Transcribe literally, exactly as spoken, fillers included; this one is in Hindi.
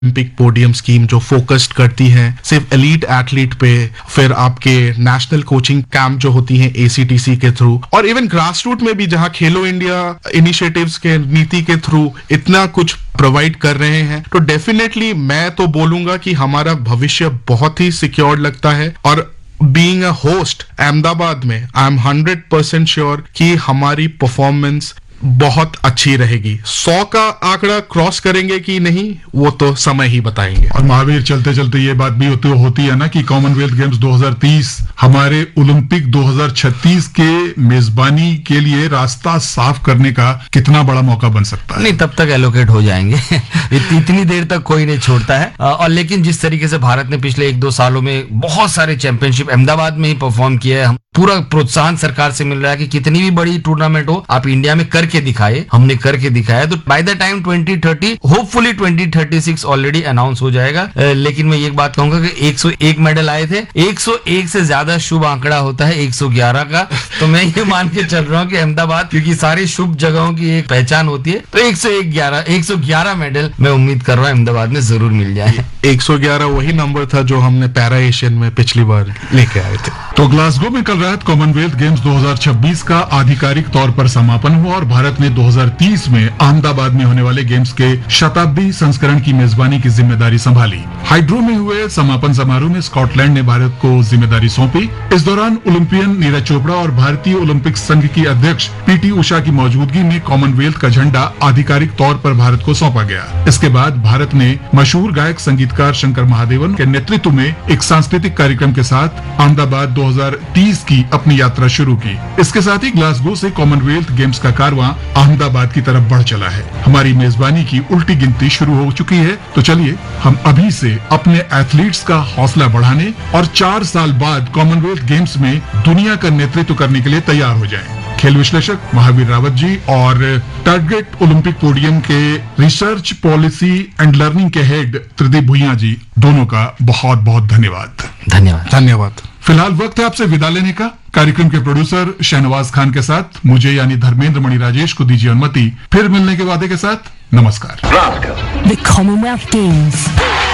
ओलंपिक पोडियम स्कीम जो फोकस्ड करती है सिर्फ एलीट एथलीट पे, फिर आपके नेशनल कोचिंग कैंप जो होती हैं एसीटीसी के थ्रू, और इवन ग्रास रूट में भी जहां खेलो इंडिया इनिशिएटिव्स के नीति के थ्रू इतना कुछ प्रोवाइड कर रहे हैं, तो डेफिनेटली मैं तो बोलूंगा कि हमारा भविष्य बहुत ही सिक्योर लगता है। और बीइंग अ होस्ट अहमदाबाद में I am hundred percent sure कि हमारी परफॉर्मेंस बहुत अच्छी रहेगी। सौ का आंकड़ा क्रॉस करेंगे कि नहीं वो तो समय ही बताएंगे। और महावीर, चलते चलते ये बात भी होती, होती है ना कि कॉमनवेल्थ गेम्स दो हज़ार तीस हमारे ओलंपिक दो हज़ार छत्तीस के मेजबानी के लिए रास्ता साफ करने का कितना बड़ा मौका बन सकता है। नहीं, तब तक एलोकेट हो जाएंगे इतनी देर तक कोई नहीं छोड़ता है। और लेकिन जिस तरीके से भारत ने पिछले एक दो सालों में बहुत सारे चैंपियनशिप अहमदाबाद में ही परफॉर्म किया है, पूरा प्रोत्साहन सरकार से मिल रहा है कि कितनी भी बड़ी टूर्नामेंट हो आप इंडिया में करके दिखाए। हमने करके दिखाया, तो by the time twenty thirty hopefully twenty thirty six already announce हो जाएगा। लेकिन मैं एक बात कहूंगा कि एक सौ एक मेडल आए थे, एक सौ एक से ज्यादा शुभ आंकड़ा होता है एक सौ ग्यारह का। तो मैं ये मान के चल रहा हूँ कि अहमदाबाद, क्योंकि सारी शुभ जगहों की एक पहचान होती है, तो एक सौ ग्यारह एक सौ ग्यारह मेडल मैं उम्मीद कर रहा हूँ अहमदाबाद में जरूर मिल जाए। एक सौ ग्यारह वही नंबर था जो हमने पैरा एशियन में पिछली बार लेके आए थे। तो ग्लासगो में कल रात कॉमनवेल्थ गेम्स दो हज़ार छब्बीस का आधिकारिक तौर पर समापन हुआ और भारत ने दो हज़ार तीस में अहमदाबाद में होने वाले गेम्स के शताब्दी संस्करण की मेजबानी की जिम्मेदारी संभाली। हाइड्रो में हुए समापन समारोह में स्कॉटलैंड ने भारत को जिम्मेदारी सौंपी। इस दौरान ओलंपियन नीरज चोपड़ा और भारतीय ओलंपिक संघ की अध्यक्ष पीटी उषा की मौजूदगी में कॉमनवेल्थ का झंडा आधिकारिक तौर पर भारत को सौंपा गया। इसके बाद भारत ने मशहूर गायक संगीतकार शंकर महादेवन के नेतृत्व में एक सांस्कृतिक कार्यक्रम के साथ अहमदाबाद दो हज़ार तीस की अपनी यात्रा शुरू की। इसके साथ ही ग्लासगो से कॉमनवेल्थ गेम्स का कारवां अहमदाबाद की तरफ बढ़ चला है। हमारी मेजबानी की उल्टी गिनती शुरू हो चुकी है। तो चलिए हम अभी से अपने एथलीट्स का हौसला बढ़ाने और चार साल बाद कॉमनवेल्थ गेम्स में दुनिया का नेतृत्व करने के लिए तैयार हो जाएं। खेल विश्लेषक महावीर रावत जी और टारगेट ओलंपिक पोडियम के रिसर्च पॉलिसी एंड लर्निंग के हेड त्रिदीप भुइयां जी, दोनों का बहुत बहुत धन्यवाद। धन्यवाद धन्यवाद। फिलहाल वक्त है आपसे विदा लेने का। कार्यक्रम के प्रोड्यूसर शहनवाज खान के साथ मुझे यानी धर्मेंद्र मणि राजेश को दीजिए अनुमति। फिर मिलने के वादे के साथ नमस्कार। The Commonwealth Games